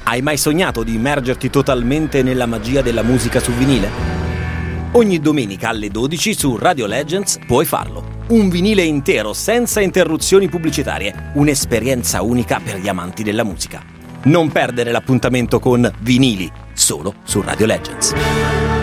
Hai mai sognato di immergerti totalmente nella magia della musica su vinile? Ogni domenica alle 12 su Radio Legends puoi farlo. Un vinile intero senza interruzioni pubblicitarie, un'esperienza unica per gli amanti della musica. Non perdere l'appuntamento con Vinili, solo su Radio Legends.